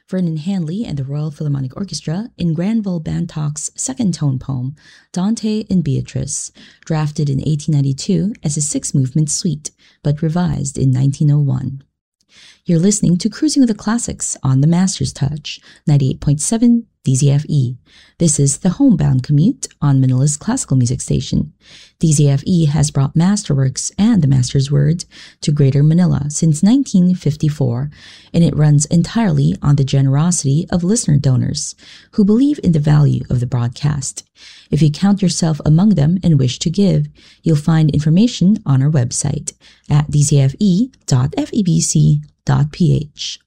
Vernon Hanley and the Royal Philharmonic Orchestra in Granville Bantock's second tone poem, Dante and Beatrice, drafted in 1892 as a six-movement suite, but revised in 1901. You're listening to Cruising with the Classics on the Master's Touch, 98.7 DZFE. This is the Homebound Commute on Manila's classical music station. DZFE has brought Masterworks and the Master's Word to Greater Manila since 1954, and it runs entirely on the generosity of listener donors who believe in the value of the broadcast. If you count yourself among them and wish to give, you'll find information on our website at dzfe.febc.ph.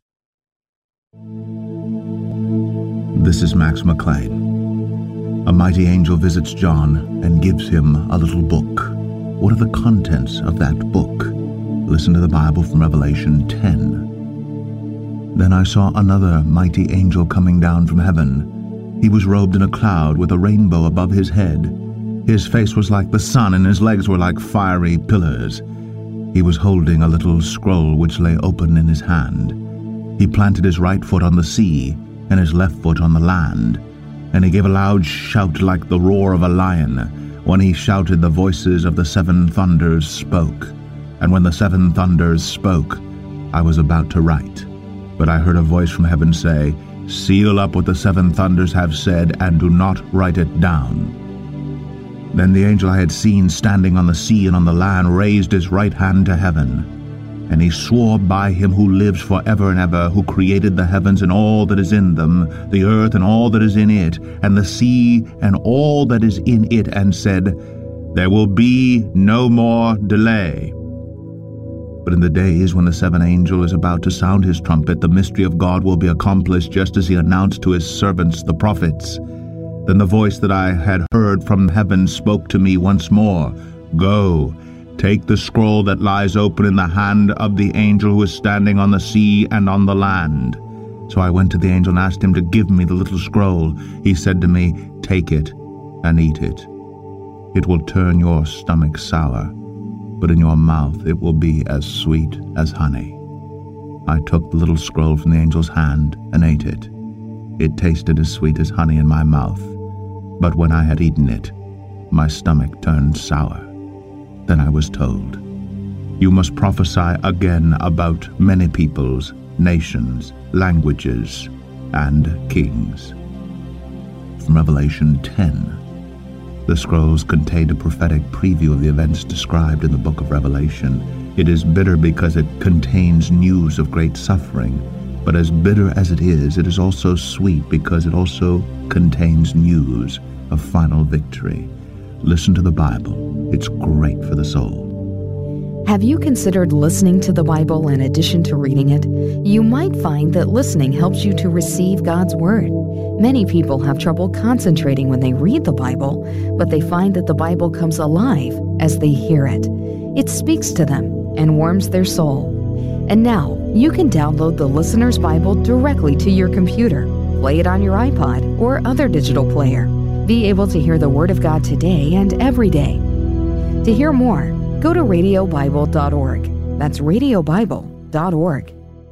This is Max McLean. A mighty angel visits John and gives him a little book. What are the contents of that book? Listen to the Bible from Revelation 10. Then I saw another mighty angel coming down from heaven. He was robed in a cloud with a rainbow above his head. His face was like the sun, and his legs were like fiery pillars. He was holding a little scroll which lay open in his hand. He planted his right foot on the sea, and his left foot on the land. And he gave a loud shout like the roar of a lion. When he shouted, the voices of the seven thunders spoke. And when the seven thunders spoke, I was about to write. But I heard a voice from heaven say, "Seal up what the seven thunders have said, and do not write it down." Then the angel I had seen standing on the sea and on the land raised his right hand to heaven. And he swore by him who lives forever and ever, who created the heavens and all that is in them, the earth and all that is in it, and the sea and all that is in it, and said, "There will be no more delay." But in the days when the seventh angel is about to sound his trumpet, the mystery of God will be accomplished, just as he announced to his servants the prophets. Then the voice that I had heard from heaven spoke to me once more, "Go, take the scroll that lies open in the hand of the angel who is standing on the sea and on the land." So I went to the angel and asked him to give me the little scroll. He said to me, "Take it and eat it. It will turn your stomach sour, but in your mouth it will be as sweet as honey." I took the little scroll from the angel's hand and ate it. It tasted as sweet as honey in my mouth, but when I had eaten it, my stomach turned sour. Then I was told, "You must prophesy again about many peoples, nations, languages, and kings." From Revelation 10. The scrolls contained a prophetic preview of the events described in the book of Revelation. It is bitter because it contains news of great suffering, but as bitter as it is also sweet because it also contains news of final victory. Listen to the Bible. It's great for the soul. Have you considered listening to the Bible in addition to reading it? You might find that listening helps you to receive God's Word. Many people have trouble concentrating when they read the Bible, but they find that the Bible comes alive as they hear it. It speaks to them and warms their soul. And now, you can download the Listener's Bible directly to your computer, play it on your iPod or other digital player. Be able to hear the Word of God today and every day. To hear more, go to radiobible.org. That's radiobible.org.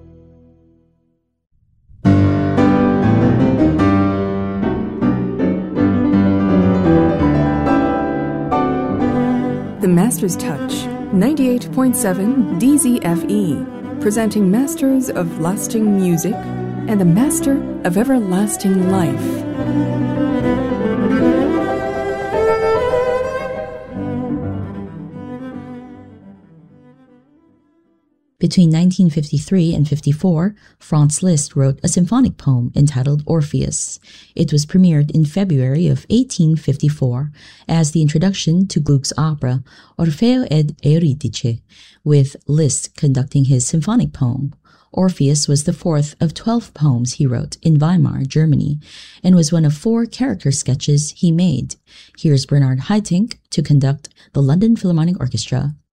The Master's Touch, 98.7 DZFE, presenting Masters of Lasting Music and the Master of Everlasting Life. Between 1953 and 54, Franz Liszt wrote a symphonic poem entitled Orpheus. It was premiered in February of 1854 as the introduction to Gluck's opera Orfeo ed Euridice, with Liszt conducting his symphonic poem. Orpheus was the fourth of 12 poems he wrote in Weimar, Germany, and was one of 4 character sketches he made. Here's Bernard Haitink to conduct the London Philharmonic Orchestra